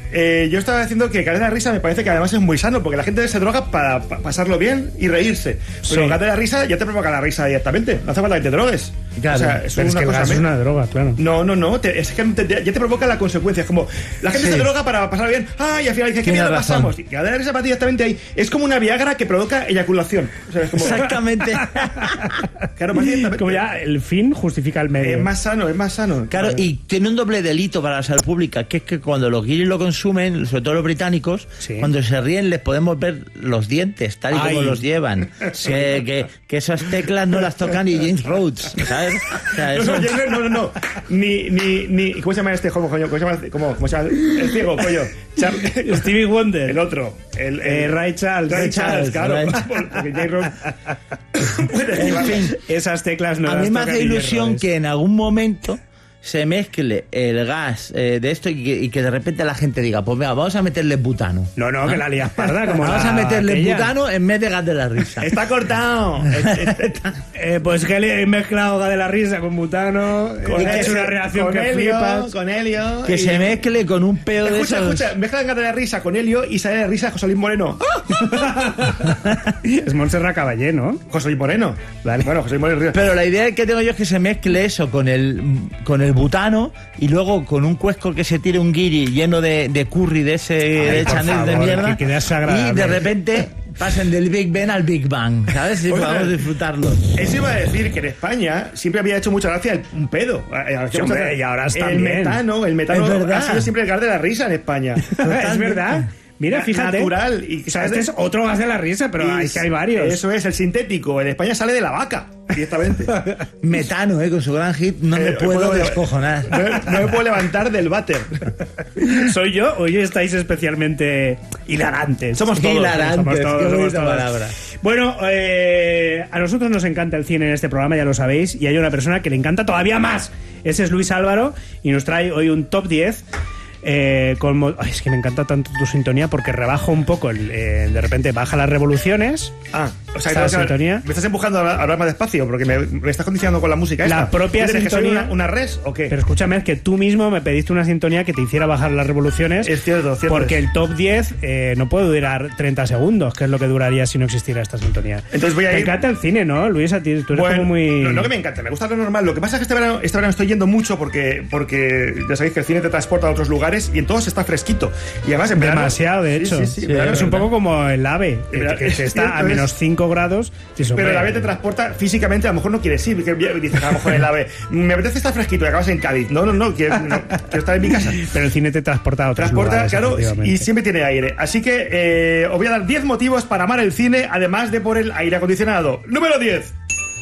yo estaba diciendo que Cadena de Risa me parece que además es muy sano, porque la gente se droga para pasarlo bien y reírse. Pero Cadena de Risa ya te provoca la risa directamente. No hace falta que te drogues. Claro, o sea, pero es que el gas es una droga, claro. No, es que ya te provoca la consecuencia. Es como, la gente se droga para pasar bien. Y al final dice, ¿qué bien lo pasamos? Y Cadena de Risa para ti directamente ahí. Es como una Viagra que provoca eyaculación. O sea, es como... Exactamente. Claro, más directamente. Como ya el fin justifica el medio. Es más sano. Claro, y tiene un doble delito para la salud pública, que es que cuando los guiris lo consumen, sobre todo los británicos, cuando se ríen les podemos ver los dientes, tal y como los llevan. Que esas teclas no las tocan ni James Rhodes, ¿sabes? O sea, eso... No. Ni ¿cómo se llama este joven, coño? ¿Cómo se llama? El ciego, coño. Stevie Wonder. El otro. Ray Charles, claro. Porque James Rhodes... En fin, esas teclas no. A mí me hace ilusión que en algún momento se mezcle el gas de esto y que de repente la gente diga, pues mira, vamos a meterle butano. No, que la lías parda. Como vamos a meterle butano en vez de gas de la risa. Está cortado. Pues que le he mezclado gas de la risa con butano. Y que es una reacción que flipas. Con helio. Que se mezcle con un peo de esos. Escucha, mezcla gas de la risa con helio y sale de risa José Luis Moreno. Es Montserrat Caballé, ¿no? José Luis Moreno. Vale. Bueno, José Luis Moreno. Pero la idea que tengo yo es que se mezcle eso con el butano y luego con un cuesco que se tire un guiri lleno de curry de ese de Chanel de mierda y de repente pasen del Big Ben al Big Bang, ¿sabes? Y podamos disfrutarlo. Eso iba a decir que en España siempre había hecho mucha gracia un pedo. Hombre, y ahora está el metano ha sido siempre el gas de la risa en España. Es verdad. Mira, fíjate. Natural. O sea, este es otro gas de la risa, pero es que hay varios. Eso es, el sintético. En España sale de la vaca, directamente. Metano, con su gran hit, no me puedo descojonar. No me puedo levantar del váter. ¿Soy yo? Hoy estáis especialmente hilarantes. Somos todos. Hilarantes, somos todos. Palabra. Bueno, a nosotros nos encanta el cine en este programa, ya lo sabéis, y hay una persona que le encanta todavía más. Ese es Luis Álvaro, y nos trae hoy un top 10. Es que me encanta tanto tu sintonía porque rebaja un poco de repente baja las revoluciones. O sea, la sintonía. Me estás empujando a hablar más despacio porque me estás condicionando con la música esta. La propia sintonía. ¿Una res o qué? Pero escúchame, es que tú mismo me pediste una sintonía que te hiciera bajar las revoluciones. Es cierto. Porque el top 10 no puede durar 30 segundos, que es lo que duraría si no existiera esta sintonía. Entonces voy a ir. Me encanta el cine, ¿no, Luis? A ti, tú eres como muy... No que me encanta, me gusta lo normal. Lo que pasa es que este verano estoy yendo mucho porque ya sabéis que el cine te transporta a otros lugares y en todos está fresquito. Y además en verano... Demasiado, de hecho. Sí, es un poco como el AVE, que está a menos 5 grados. Pero el AVE te transporta físicamente, a lo mejor no quieres ir. Dices, a lo mejor el AVE, me apetece estar fresquito y acabas en Cádiz. No, quiero estar en mi casa. Pero el cine te transporta a otros lugares, claro, y siempre tiene aire. Así que os voy a dar 10 motivos para amar el cine, además de por el aire acondicionado. Número 10.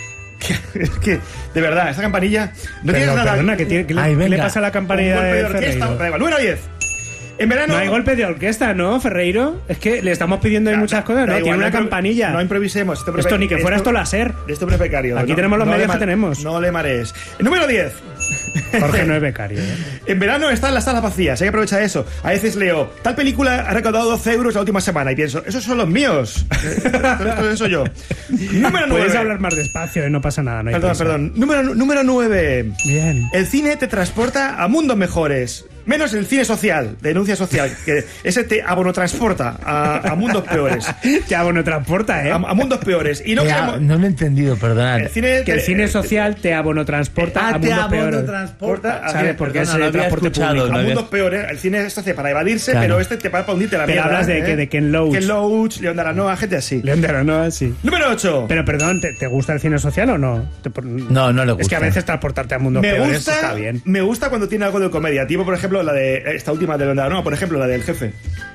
Es que, de verdad, esta campanilla... No tienes nada... Perdona, ¿qué le pasa a la campanilla de Ferreiro? Número 10. En verano... No hay golpe de orquesta, ¿no, Ferreiro? Es que le estamos pidiendo muchas cosas, ¿no? Tiene una campanilla. No improvisemos. Esto ni que fuera esto láser. Esto es precario. Aquí tenemos los medios que tenemos. No le marees. Número 10. Jorge no es becario. En verano están las salas vacías, hay que aprovechar eso. A veces leo, tal película ha recaudado 12 euros la última semana y pienso, esos son los míos. Eso soy yo. Número 9. Puedes hablar más despacio, no pasa nada. Perdón. Número 9. Bien. El cine te transporta a mundos mejores. Menos el cine social, denuncia social, que ese te abonotransporta a mundos peores. Te abonotransporta, ¿eh? A mundos peores. Y no lo he entendido, perdonad. El cine social te abonotransporta a mundos peores. ¿Sabes? Porque es el transporte público. A mundos peores. El cine se hace para evadirse, claro. Pero este te para hundirte la mierda. Pero hablas de Ken Loach. Ken Loach, León de Aranoa, gente así. León de Aranoa, sí. Número 8. Pero perdón, ¿te gusta el cine social o no? No le gusta. Es que a veces transportarte a mundos peores está bien. Me gusta cuando tiene algo de comedia. Tipo, por ejemplo, la de esta última de León de Aranoa, por ejemplo, la del jefe.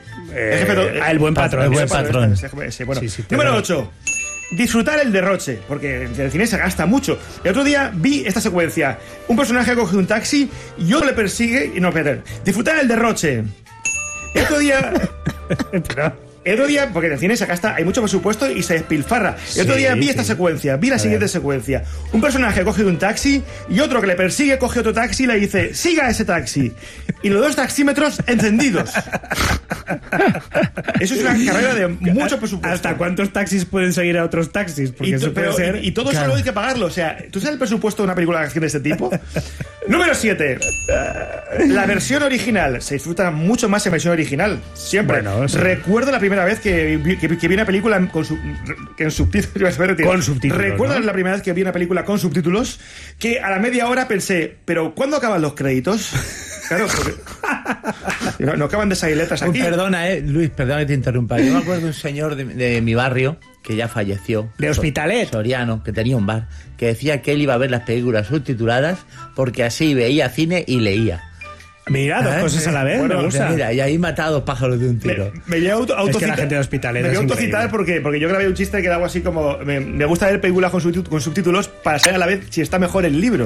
El buen patrón. El buen patrón. Número 8. Disfrutar el derroche, porque en el cine se gasta mucho. El otro día vi esta secuencia. Un personaje coge un taxi y otro le persigue y no, espera. Disfrutar el derroche. El otro día... El otro día, porque en el cine se gasta, hay mucho presupuesto y se despilfarra. El otro día vi esta secuencia, vi la siguiente secuencia. Un personaje coge un taxi y otro que le persigue coge otro taxi y le dice, siga ese taxi. Y los dos taxímetros encendidos. Eso es una carrera de mucho presupuesto. ¿Hasta cuántos taxis pueden seguir a otros taxis? Porque eso puede ser... y todo eso luego hay que pagarlo. O sea, ¿tú sabes el presupuesto de una película de acción de este tipo? Número 7. La versión original. Se disfruta mucho más en versión original. Siempre. Bueno, sí. Recuerdo la primera vez que vi una película con subtítulos. Con subtítulos. Recuerdo ¿no? la primera vez que vi una película con subtítulos que a la media hora pensé, ¿pero cuándo acaban los créditos? Claro, porque no acaban de salir letras aquí. Perdona, Luis, perdona que te interrumpa. Yo me acuerdo de un señor de mi barrio que ya falleció. ¿De Hospitalet? Soriano, que tenía un bar, que decía que él iba a ver las películas subtituladas porque así veía cine y leía. Mira, dos cosas a la vez, bueno, me gusta. Mira, y ahí mata a dos pájaros de un tiro. Me voy a Es que la gente de Hospitalet me voy a es autocitar porque yo grabé un chiste que era algo así como me gusta ver películas con subtítulos para saber a la vez si está mejor el libro.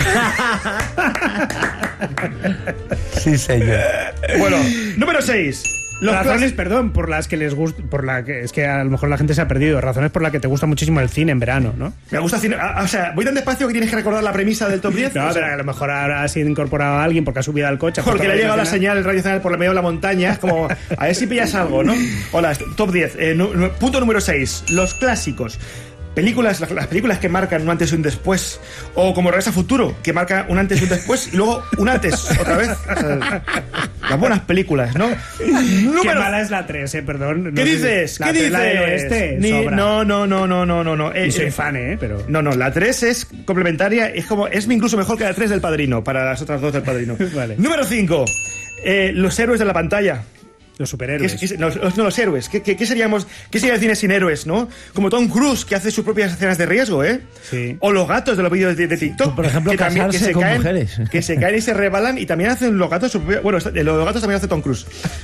Sí, señor. Bueno, número 6. Razones, perdón, por las que les gusta, es que a lo mejor la gente se ha perdido. Razones por las que te gusta muchísimo el cine en verano, ¿no? Me gusta el cine. O sea, voy tan despacio que tienes que recordar la premisa del top 10. No, pero a lo mejor ahora ha sido incorporado a alguien porque ha subido al coche. Porque le ha llegado la señal el radionacional por el medio de la montaña. Es como, a ver si pillas algo, ¿no? Hola, top 10. Punto número 6. Los clásicos. Las películas que marcan un antes y un después, o como Regreso a Futuro, que marca un antes y un después y luego un antes otra vez. O sea, las buenas películas, ¿no? Qué mala es la 3, perdón. ¿Qué dices? ¿Qué dices? La del oeste, No. Y soy fan, pero... No, la 3 es complementaria, es incluso mejor que la 3 del Padrino, para las otras dos del Padrino. Vale. Número 5. Los héroes de la pantalla. Los superhéroes. No, los héroes. ¿Qué seríamos? ¿Qué sería el cine sin héroes, no? Como Tom Cruise, que hace sus propias escenas de riesgo, ¿eh? Sí. O los gatos de los vídeos de TikTok. Por ejemplo, casarse con mujeres. Que se caen y se rebalan y también hacen los gatos su propia... Bueno, los gatos también hace Tom Cruise.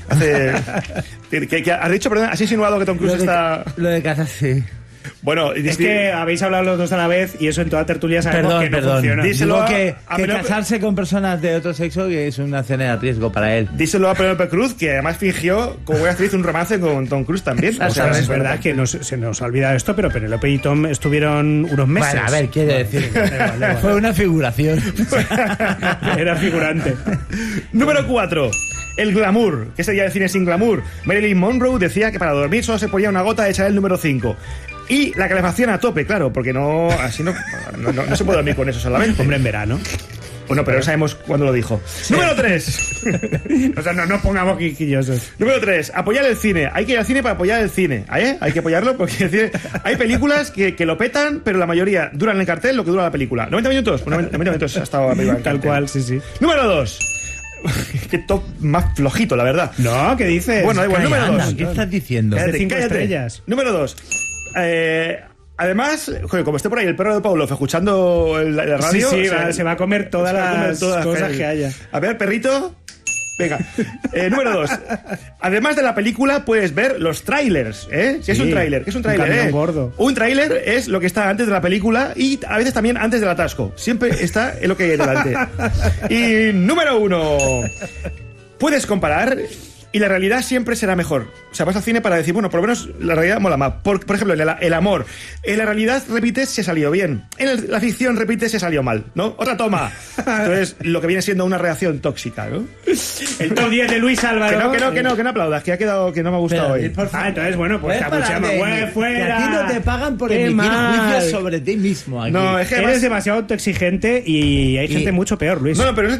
Que has dicho, perdón, has insinuado que Tom Cruise está... Lo de casarse, sí. Bueno, es que habéis hablado los dos a la vez y eso en toda tertulia sabemos que no funciona. Díselo que casarse con personas de otro sexo que es una escena de riesgo para él. Díselo a Penélope Cruz, que además fingió, como buena actriz, un romance con Tom Cruise también. O sea, es verdad que se nos ha olvidado esto, pero Penélope y Tom estuvieron unos meses. Bueno, a ver, quiere decir. Da igual. Fue una figuración. Era figurante. Número 4. El glamour. ¿Qué sería el cine sin glamour? Marilyn Monroe decía que para dormir solo se ponía una gota de Chanel número 5. Y la calefacción a tope, claro, porque así no se puede dormir con eso solamente. Hombre, en verano. Bueno, pero no sabemos cuándo lo dijo. Sí. Número 3. O sea, no nos pongamos quisquillosos. Número 3. Apoyar el cine. Hay que ir al cine para apoyar el cine. Hay que apoyarlo porque hay películas que lo petan, pero la mayoría duran en el cartel lo que dura la película. ¿90 minutos? 90 minutos ha estado la película. Tal cual, sí. Número 2. Qué top más flojito, la verdad. No, ¿qué dices? Bueno, da igual. Número 2. ¿Qué estás diciendo? Cállate, 5 estrellas. Número 2. Además, joder, como esté por ahí el perro de Pablo escuchando la radio... Sí, se va a comer todas las cosas que haya. A ver, perrito... Venga, número 2. Además de la película, puedes ver los trailers, ¿eh? ¿Qué es un trailer? ¿Qué es un trailer? Un camión gordo. Un trailer es lo que está antes de la película y a veces también antes del atasco. Siempre está en lo que hay delante. Y número 1. Puedes comparar y la realidad siempre será mejor. O sea, vas al cine para decir, bueno, por lo menos la realidad mola más. Por ejemplo, el amor. En la realidad repites si salió bien. En la ficción repites si salió mal, ¿no? Otra toma. Entonces, lo que viene siendo una reacción tóxica, ¿no? El top 10 de Luis Álvaro. Que no aplaudas, que ha quedado, que no me ha gustado hoy. Entonces, bueno, pues te abucheamos. Fuera. Que a ti no te pagan por emitir juicios sobre ti mismo aquí. No, es que eres demasiado autoexigente y hay gente mucho peor, Luis. No, pero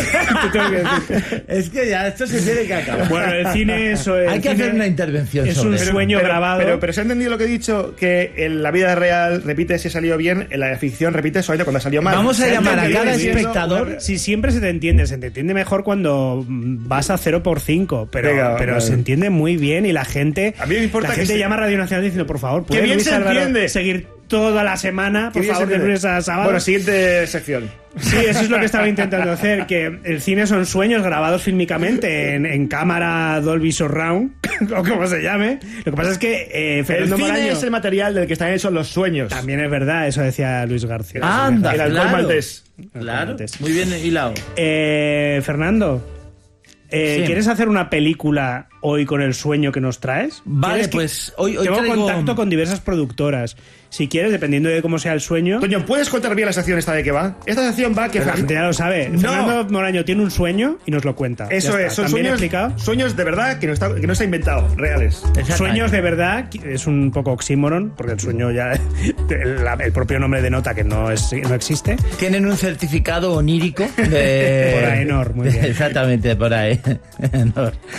es que ya esto se tiene que acabar. Bueno, el cine hay que hacer una intervención. Es un sueño grabado. Pero se ha entendido lo que he dicho, que en la vida real repite si ha salido bien, en la ficción repite solamente cuando ha salido mal. Vamos a llamar a cada espectador. Si siempre se te entiende mejor cuando vas a 0x5, pero se entiende muy bien y la gente, a mí me importa llama a Radio Nacional diciendo, por favor, ¿puede Luis Álvaro seguir toda la semana, por favor, de lunes a sábado? Bueno, siguiente sección. Sí, eso es lo que estaba intentando hacer, que el cine son sueños grabados fílmicamente en cámara Dolby Surround, o como se llame. Lo que pasa es que Fernando el cine Moraño es el material del que están hechos los sueños. También es verdad, eso decía Luis García. Anda, el alcohol maltés. Claro, muy bien hilado. Fernando, ¿Quieres hacer una película hoy con el sueño que nos traes? Vale, pues hoy tengo traigo... contacto con diversas productoras. Si quieres, dependiendo de cómo sea el sueño... Toño, ¿puedes contar bien la sección esta de qué va? Esta sección va que... La gente ya lo sabe. No. Fernando Moraño tiene un sueño y nos lo cuenta. Eso es, son sueños de verdad que no está inventado, reales. Sueños de verdad es un poco oxímoron, porque el sueño ya... el propio nombre denota que no existe. Tienen un certificado onírico de... Por Aenor, muy bien. Exactamente, por ahí.